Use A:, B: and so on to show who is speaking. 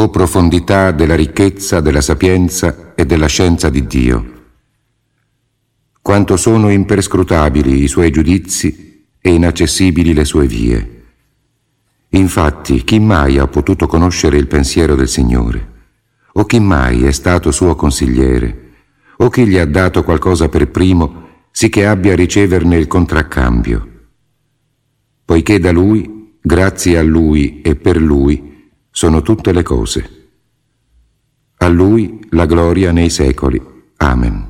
A: O profondità della ricchezza, della sapienza e della scienza di Dio! Quanto sono imperscrutabili i suoi giudizi e inaccessibili le sue vie! Infatti, chi mai ha potuto conoscere il pensiero del Signore? O chi mai è stato suo consigliere? O chi gli ha dato qualcosa per primo, sì che abbia a riceverne il contraccambio? Poiché da Lui, grazie a Lui e per Lui, sono tutte le cose. A Lui la gloria nei secoli. Amen.